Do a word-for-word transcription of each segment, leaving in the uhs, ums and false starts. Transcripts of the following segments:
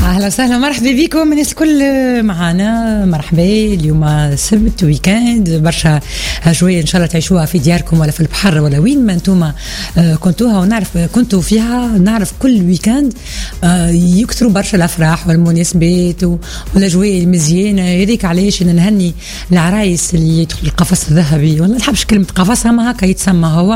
اهلا وسهلا مرحبا بكم الناس الكل معنا. مرحبا. اليوم سبت ويكاند برشا جوية ان شاء الله تعيشوها في دياركم ولا في البحر ولا وين ما انتم كنتوها ونعرف كنتوا فيها. نعرف كل ويكاند يكثروا برشا الافراح والمناسبات والاجواء المزيانه هذيك. علاش انا نهني العرايس اللي يدخل القفص الذهبي، ولا نحبش كلمه قفصها ما هكا يتسمى هو.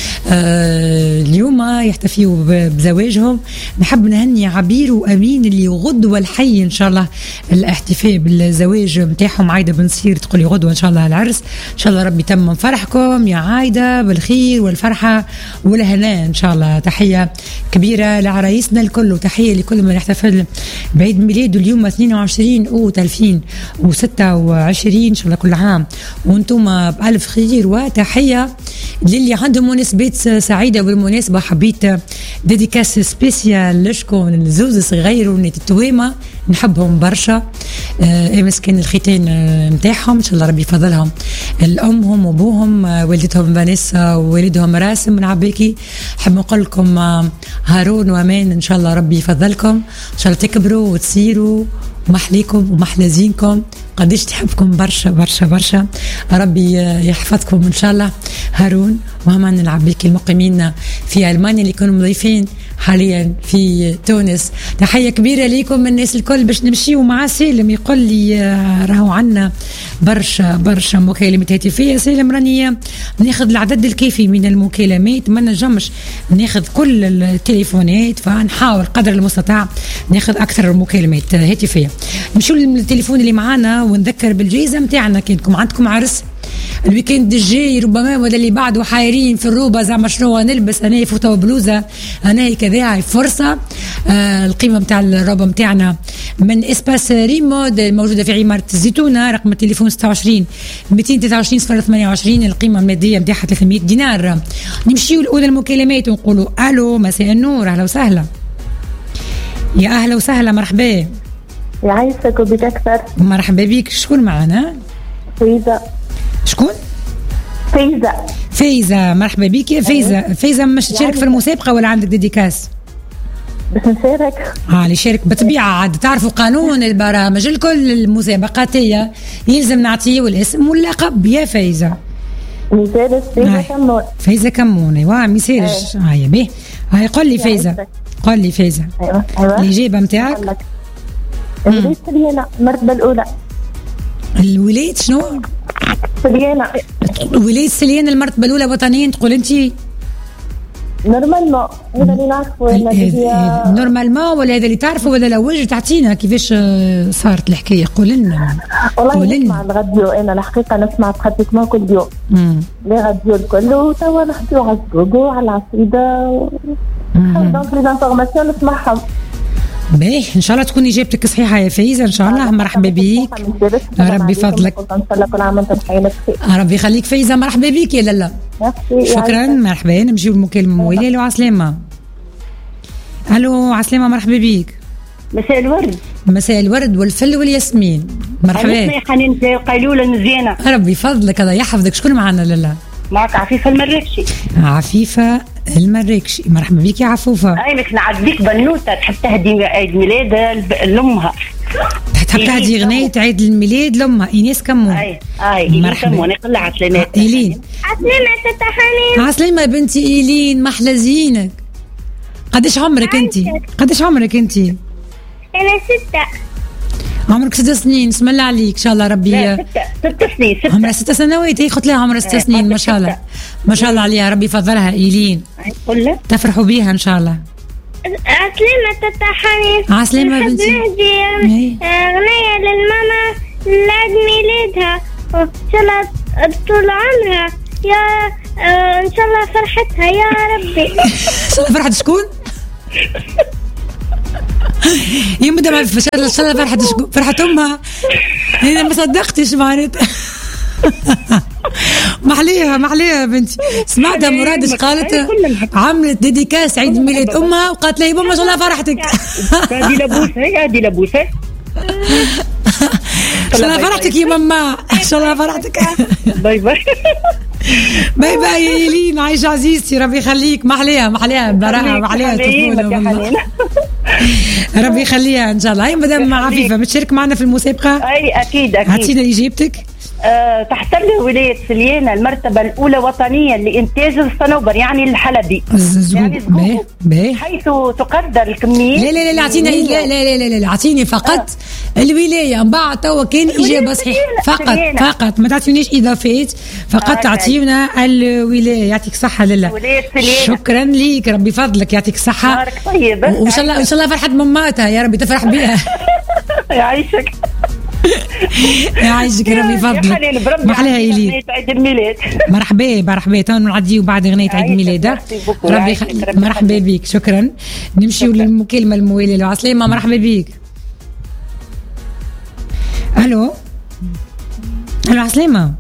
اليوم يحتفيوا بزواجهم. نحب نهني عبير وامين اللي غدوه الحي ان شاء الله الاحتفاء بالزواج نتاعهم. عايده بن سير تقولي غدوه ان شاء الله العرس، ان شاء الله ربي يتمم فرحكم يا عايده بالخير والفرحه والهناء ان شاء الله. تحيه كبيره لعرايسنا الكل وتحيه لكل من يحتفل بعيد ميلاده اليوم اثنين وعشرين أوت ألفين وستة وعشرين. ان شاء الله كل عام وانتم بالف خير. وتحيه للي عندهم مناسبات سعيده. بالمناسبه حبيت ديديكاس سبيسيال لشكم الزوز صغير ونيت التوامه نحبهم برشا. آه مسكين الختان نتاعهم ان شاء الله ربي يفضلهم الامهم وابوهم والدتهم فانيسا ووالدهم راسم من عباكي. حب نقول لكم آه هارون وامان ان شاء الله ربي يفضلكم ان شاء الله تكبروا وتصيروا ومحليكم ومحلزينكم قديش تحبكم برشا برشا برشا. ربي يحفظكم ان شاء الله. هارون وهمان العباكي المقيمين في المانيا اللي يكونوا مضيفين حاليا في تونس. تحيه كبيره ليكم الناس الكل. باش نمشيو مع سالم يقول لي راهو عنا برشا برشا مكالمات هاتفيه. سالم راني ناخذ العدد الكافي من المكالمات، ما نجمش ناخذ كل التليفونات، فنحاول قدر المستطاع ناخذ اكثر مكالمات هاتفيه. نمشيو للتليفون اللي معانا ونذكر بالجائزه نتاعنا. كنتكم عندكم عرس الويكند الجاي ربما ولا اللي بعده حايرين في الروبه زعما شنو نلبس، انا فوطه وبلوزه انا كذا فرصه. آه القيمه نتاع الروبه نتاعنا من اسباس ريمود الموجوده في عماره الزيتونه. رقم التليفون ستة وعشرين مئتين وثلاثة وعشرين صفر ثمانية وعشرين. القيمه الماديه نتاعها ثلاثمئة دينار. نمشيو الاولى المكالمات ونقولوا الو مساء النور. اهلا وسهلا. يا اهلا وسهلا مرحبا. يعيشك وبك اكثر. مرحبا بك. شكون معنا؟ فايزه. شكون؟ فايزة. فايزة مرحبا بك يا فايزة. فايزة مش تشارك في المسابقة ولا عندك ديديكاس؟ بس نشارك. اه اللي يشارك بطبيعة عاد تعرفوا قانون البرامج الكل المسابقات هي يلزم نعطيه الاسم واللقب. يا فايزة مثال فايزة آه. كمون. فايزة كمون ايوا ميسالش. اه يا بيه. هاي قول لي فايزة قول لي فايزة ايوه ايوه الإجابة نتاعك. الولاية السريانة المرتبة الأولى. الولاية شنو؟ سريانة. ولاية سليانة المرتبة الأولى وطنيا تقول أنت؟ نورمالمون هذا اللي نعرفه. نورمالمون ولا هذا اللي تعرفه ولا لو وجه تعطينا كيفاش صارت الحكاية؟ قول لنا. والله نسمع الراديو أنا الحقيقة نسمع براتيكمون كل يوم. لي راديو الكل وتوا نحكيو على الجوجو على العصيدة دونك لي انفورماسيون نسمعهم. باهي ان شاء الله تكون اجابتك صحيحه يا فايزه ان شاء الله. مرحبا بك ربي فضلك. ان شاء الله كل عام وانتم بخير. ربي يخليك فايزه. مرحبا بك يا لالا. شكرا مرحبا. نمشيو للمكالمه مويله. الو عسلامه. الو عسلامه مرحبا بك. مساء الورد. مساء الورد والفل والياسمين. مرحبا. اسمي حنين قيلوله المزيانه. ربي فضلك الله يحفظك. شكون معنا لالا؟ معك عفيفه المراكشي. عفيفه المراكشي. مرحبا بك يا عفوفه. اي لك نعديك بنوته تحب تهدي عيد ميلاد لامها. تحب تهدي غنية عيد الميلاد لامها ايناس كمون. اي اي ايناس كمون. يقول لها عسلامات. ايلين. عسلامة تتا حنين. عسلامة بنتي ايلين محلى زينك. قديش عمرك انت؟ قديش عمرك انت؟ انا ستة. عمرك ست سنين. بسم الله عليك ان شاء الله ربي. لا ستة ست سنين. ستة. عمرها ست سنوات. هي قلت لها عمرها ست سنين ما شاء الله ما شاء الله عليها. ربي يفضلها ايلين. قول لها تفرحوا بيها ان شاء الله. عسلامة تتا حنين. عسلامة بنتي. نهدي أغنية للماما لعيد ميلادها وإن شاء الله طول عمرها يا إن شاء الله فرحتها يا ربي. ان شاء الله فرحة شكون؟ يا مدى ما في ان شاء الله فرحة شكون؟ فرحة امها. انا ما صدقتش معناتها. محليها محليها بنتي. سمعتها مرادش قالت عملت ديديكاس عيد ميلاد امها وقالت لها يا ماما ان شاء الله فرحتك. هذه لبوسه هذه لبوسه. ان شاء الله فرحتك يا ماما. ان شاء الله فرحتك. باي باي. باي باي يا إيلين، عايشة عزيزتي، ربي يخليك. محليها محليها براحة، محليها طفولة، ربي يخليها ان شاء الله. هاي مدام عفيفة بتشارك معنا في المسابقة؟ اي اكيد اكيد. هاتينا اجابتك. أه تحتل ولاية سليانة المرتبة الأولى وطنيا لإنتاج الصنوبر، يعني الحلبي، يعني الزقوق، حيث تقدر الكمية. لا لا لا اعطينا، لا لا لا لا اعطيني فقط آه. الولاية، من بعد توا كان إجابة صحيحة فقط سليانة. فقط ما تعطينيش إضافات، فقط آه تعطينا الولاية. يعطيك صحة لله. ولاية سليانة. شكرا ليك، ربي فضلك، يعطيك صحة. نهارك طيب. وإن شاء الله إن شاء الله فرحة مماتها يا ربي تفرح بها. يعيشك يعيشك، ربي فضلك. محلاها إيلين. عيد الميلاد. مرحبا مرحبا، تو نعديو بعد غنية عيد ميلادها. ربي خ... مرحبا بك، شكرا. نمشيو للمكالمة الموالية. لو عسلامة، مرحبا بك. الو الو عسلامة،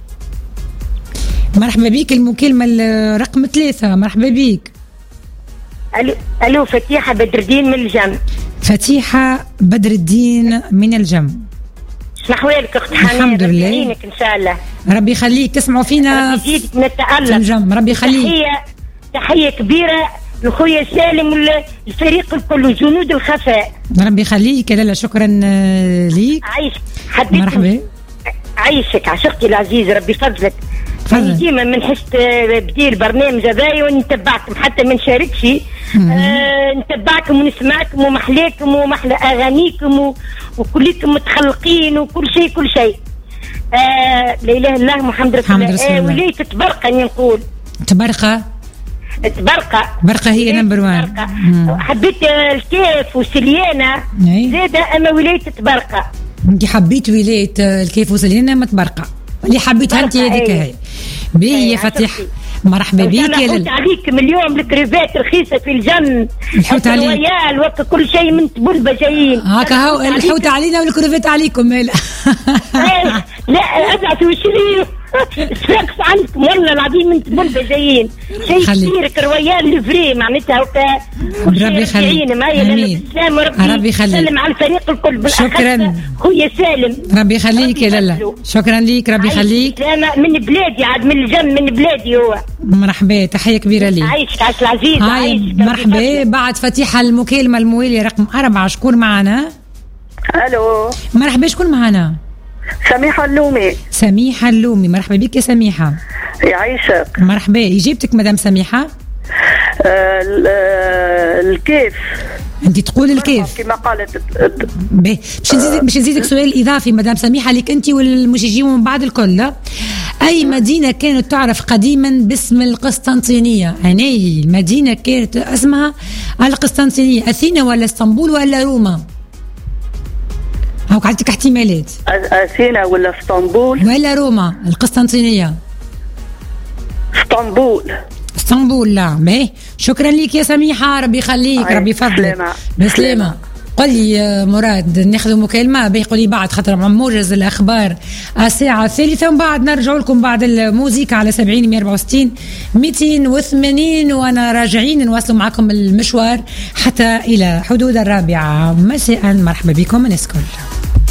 مرحبا بك. المكالمة رقم ثلاثة، مرحبا بك. الو الو فتيحة بدر الدين من الجم. فتيحة بدر الدين من الجم، شنو احوالك اخت حنان؟ الحمد لله، ان شاء الله. ربي يخليك. تسمعوا فينا في نتألق الجم، ربي يخليك. تحية تحية كبيرة لخويا سالم والفريق الكل، جنود الخفاء. ربي يخليك. لا لا شكرا ليك. عايش حبيت مرحبا. عايشك عشقتي العزيز، ربي فضلك. أنا ديما من حست بدي البرنامج هذايا ونتبعكم، حتى ما نشاركش آه نتبعكم ونسمعكم ومحلاكم ومحلى اغانيكم و... وكلكم متخلقين وكل شيء كل شيء. آه لا اله الا الله محمد رسول الله. آه ولاية تبرقة نقول. تبرقة تبرقة برقة هي نمبر وان. حبيت الكيف وسليانة زادة، اما ولاية تبرقة. انت حبيت ولاية الكيف وسليانة ما تبرقة، اللي حبيتها انت هذيك هي. باهي يا فتيحة، مرحبا بك. نحوت عليكم اليوم الكريفات رخيصة في الجنة، الحوت عليك وقت كل شيء من تبلبة جايين. هاكا هو الحوت علينا والكريفات عليكم. لا لا ابعثوا وشريوا ساقس عنكم والله العظيم من تبلبة جايين. شيء كثير كرويال الفري معناتها هكا. ربي يخليك. امين. ربي يخليك. سلم على الفريق الكل. شكرا خويا سالم. ربي يخليك يا لالا، شكرا ليك. ربي يخليك. من بلادي عاد من الجم، من بلادي هو. مرحبا، تحية كبيرة لي. عايشك عايش العزيز. هاي مرحبا. بعد فتيحة المكالمة الموالية رقم أربعة، شكون معنا؟ الو مرحبا، شكون معنا؟ سميحة اللومي. سميحة اللومي، مرحبا بك يا سميحة. يعيشك. مرحبا. إجابتك مدام سميحة؟ آه الكيف. انت تقول الكيف كما قالت. باهي باش نزيدك باش نزيدك سؤال اضافي مدام سميحه لك انت والمشجعين من بعد الكل. اي مدينه كانت تعرف قديما باسم القسطنطينيه؟ هذه المدينه كانت اسمها القسطنطينيه، اثينا ولا اسطنبول ولا روما؟ هاك عندك احتمالات. اثينا ولا اسطنبول ولا روما؟ القسطنطينيه. اسطنبول. اسطنبول. لا باهي، شكرا لك يا سميحه، ربي يخليك، ربي يفضلك. بسلامه. قل لي مراد، ناخذ مكالمه باهي. قولي بعد خاطر موجز الاخبار الساعه الثالثه، ومن بعد نرجع لكم بعد الموسيقى على سبعين مية أربعة وستين مئتين وثمانين، وانا راجعين نواصل معكم المشوار حتى الى حدود الرابعه مساء. مرحبا بكم من اسكول.